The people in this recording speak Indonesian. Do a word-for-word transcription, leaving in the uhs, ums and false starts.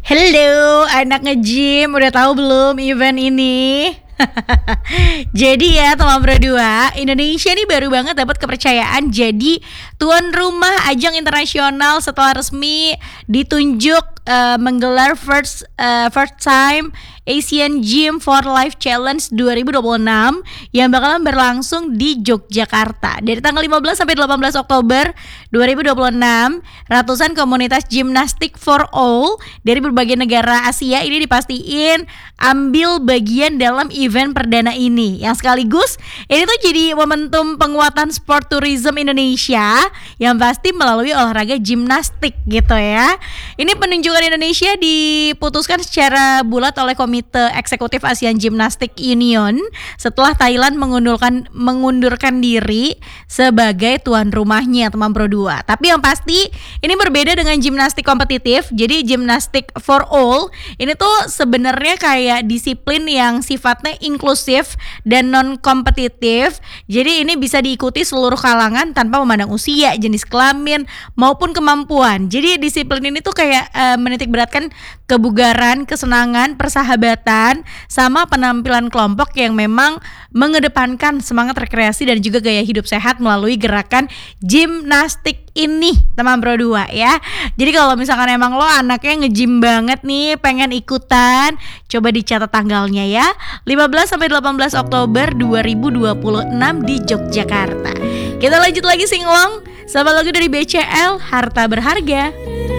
Halo anak nge-gym, udah tahu belum event ini? Jadi ya teman berdua, Indonesia nih baru banget dapat kepercayaan jadi tuan rumah ajang internasional setelah resmi ditunjuk uh, menggelar first uh, first time Asian Gym for Life Challenge dua ribu dua puluh enam yang bakalan berlangsung di Yogyakarta dari tanggal lima belas sampai delapan belas Oktober dua ribu dua puluh enam. Ratusan komunitas gimnastik for all dari berbagai negara Asia ini dipastiin ambil bagian dalam event perdana ini, yang sekaligus ini tuh jadi momentum penguatan sport tourism Indonesia yang pasti melalui olahraga gimnastik gitu ya. Ini penunjukan Indonesia diputuskan secara bulat oleh Komite Eksekutif ASEAN Gymnastic Union setelah Thailand mengundurkan mengundurkan diri sebagai tuan rumahnya teman Pro dua. Tapi yang pasti ini berbeda dengan gimnastik kompetitif. Jadi gimnastik for all ini tuh sebenarnya kayak disiplin yang sifatnya inklusif dan non kompetitif. Jadi ini bisa diikuti seluruh kalangan tanpa memandang usia, jenis kelamin maupun kemampuan. Jadi disiplin ini tuh kayak uh, menitik beratkan kebugaran, kesenangan, persahabatan sama penampilan kelompok yang memang mengedepankan semangat rekreasi dan juga gaya hidup sehat melalui gerakan gimnastik ini teman Pro dua ya. Jadi kalau misalkan emang lo anaknya nge-gym banget nih, pengen ikutan, coba dicatat tanggalnya ya, lima belas sampai delapan belas Oktober dua ribu dua puluh enam di Yogyakarta. Kita lanjut lagi singlong sama lagu dari B C L, Harta Berharga.